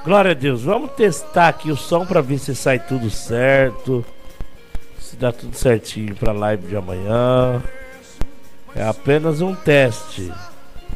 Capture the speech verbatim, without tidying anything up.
Glória a Deus, vamos testar aqui o som pra ver se sai tudo certo. Se dá tudo certinho pra live de amanhã. É apenas um teste.